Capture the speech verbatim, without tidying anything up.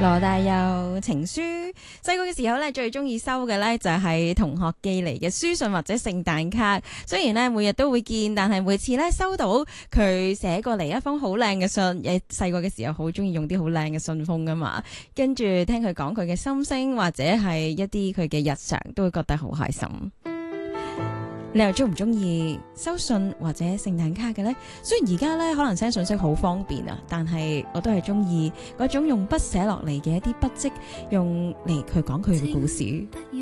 羅大佑情書，細個嘅時候咧，最中意收嘅咧就係同學寄嚟嘅書信或者聖誕卡。雖然咧每日都會見，但係每次咧收到佢寫過嚟一封好靚嘅信，誒細個嘅時候好中意用啲好靚嘅信封噶嘛。跟住聽佢講佢嘅心聲或者係一啲佢嘅日常，都會覺得好開心。你又中唔中意收信或者聖誕卡嘅呢？雖然而家咧可能 send 信息好方便啊，但係我都係中意嗰種用筆寫落嚟嘅一啲筆跡，用嚟佢講佢嘅故事。